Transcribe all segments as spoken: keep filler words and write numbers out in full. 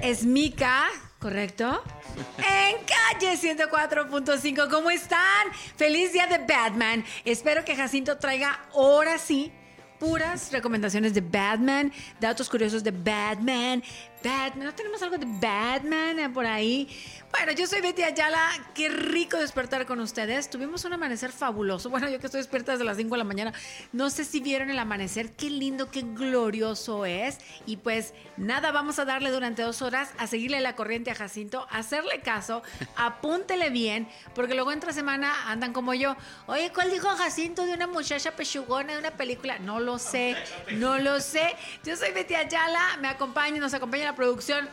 es Mika, ¿correcto? En Calle ciento cuatro punto cinco. ¿Cómo están? Feliz día de Batman. Espero que Jacinto traiga ahora sí puras recomendaciones de Batman, datos curiosos de Batman. Batman, ¿no tenemos algo de Batman por ahí? Bueno, yo soy Betty Ayala. Qué rico despertar con ustedes. Tuvimos un amanecer fabuloso. Bueno, yo que estoy despierta desde las cinco de la mañana. No sé si vieron el amanecer. Qué lindo, qué glorioso es. Y pues nada, vamos a darle durante dos horas a seguirle la corriente a Jacinto, a hacerle caso, apúntele bien, porque luego entre semana andan como yo. Oye, ¿cuál dijo Jacinto de una muchacha pechugona de una película? No lo sé, no lo sé. Yo soy Betty Ayala. Me acompaña, nos acompaña la producción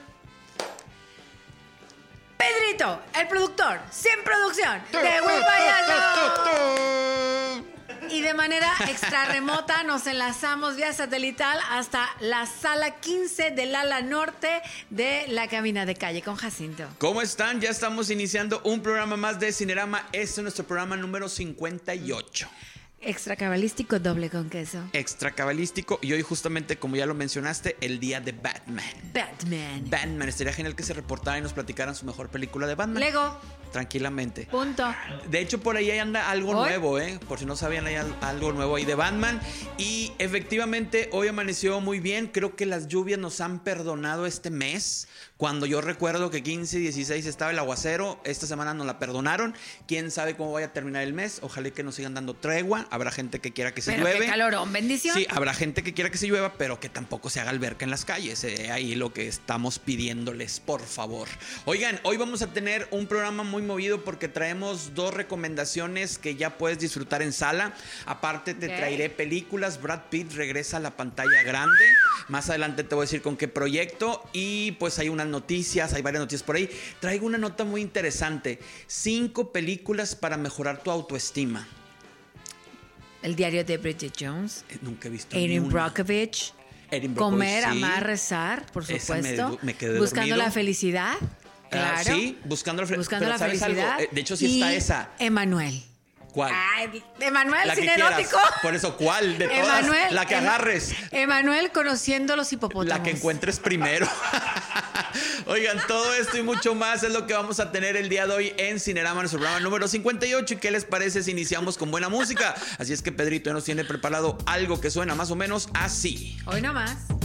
Pedrito, el productor, sin producción, de Will Payaso. Y de manera extra remota nos enlazamos vía satelital hasta la sala quince del ala norte de la cabina de Calle con Jacinto. ¿Cómo están? Ya estamos iniciando un programa más de Cinerama. Este es nuestro programa número cincuenta y ocho. Extra cabalístico, doble con queso. Extra cabalístico. Y hoy justamente, como ya lo mencionaste, el día de Batman. Batman. Batman. Estaría genial que se reportaran y nos platicaran su mejor película de Batman. Lego. Tranquilamente. Punto. De hecho, por ahí anda algo ¿Hoy? nuevo, ¿eh? Por si no sabían, hay algo nuevo ahí de Batman. Y efectivamente, hoy amaneció muy bien. Creo que las lluvias nos han perdonado este mes. Cuando yo recuerdo que quince y dieciséis estaba el aguacero, esta semana nos la perdonaron. Quién sabe cómo vaya a terminar el mes. Ojalá que nos sigan dando tregua. Habrá gente que quiera que se pero llueve. Qué calorón, bendición. Sí, habrá gente que quiera que se llueva, pero que tampoco se haga alberca en las calles. Eh, ahí lo que estamos pidiéndoles, por favor. Oigan, hoy vamos a tener un programa muy movido porque traemos dos recomendaciones que ya puedes disfrutar en sala. Aparte te Okay. traeré películas. Brad Pitt regresa a la pantalla grande. Más adelante te voy a decir con qué proyecto. Y pues hay unas noticias, hay varias noticias por ahí. Traigo una nota muy interesante. Cinco películas para mejorar tu autoestima. El diario de Bridget Jones. Eh, nunca he visto Erin ni una. Brockovich. Erin Brockovich, Comer, sí. amar, rezar, por Esa me- supuesto. me quedé Buscando dormido. la felicidad. Claro. Ah, sí, buscando la, fe- Buscando pero la ¿sabes felicidad. algo? Eh, De hecho, sí está Y esa. Emanuel. ¿Cuál? Ay, Emanuel, La que cine quieras. erótico. Por eso, ¿cuál? De todas, Emanuel, la que Ema- agarres. Emanuel conociendo los hipopótamos. La que encuentres primero. Oigan, todo esto y mucho más es lo que vamos a tener el día de hoy en Cinerama, nuestro programa número cincuenta y ocho. ¿Y qué les parece si iniciamos con buena música? Así es que Pedrito ya nos tiene preparado algo que suena más o menos así. Hoy no más.